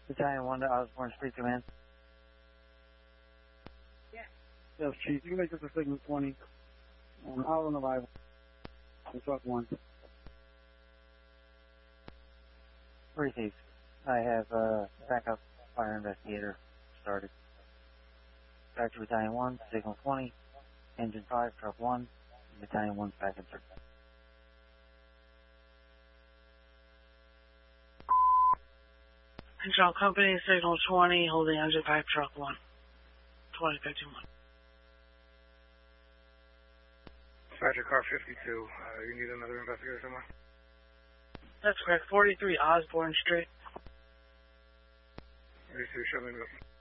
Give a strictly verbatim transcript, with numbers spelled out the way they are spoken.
Battalion one to Osborne Street Command. Yeah. Yes, Chief. You can make this a signal twenty. Um, out on arrival. On truck one. Received. I have uh, backup fire investigator started. Back to Battalion one, signal twenty, engine five, truck one, Battalion one's back in circle. Control Company, signal twenty, holding engine five, truck one. twenty fifty-one. Dispatcher car fifty-two, uh, you need another investigator somewhere? That's correct, forty-three Osborne Street. forty-two, show me the